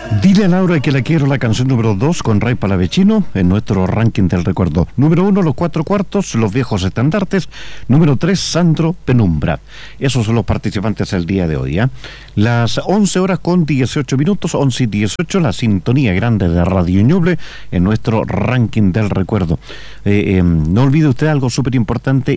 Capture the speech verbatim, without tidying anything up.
Dile a Laura que la quiero, la canción número dos con Ray Palavecino en nuestro ranking del recuerdo. Número uno, Los Cuatro Cuartos, Los Viejos Estandartes. Número tres, Sandro Penumbra. Esos son los participantes el día de hoy, ¿eh? Las once horas con dieciocho minutos, once y dieciocho, la sintonía grande de Radio Ñuble en nuestro ranking del recuerdo. Eh, eh, no olvide usted algo súper importante.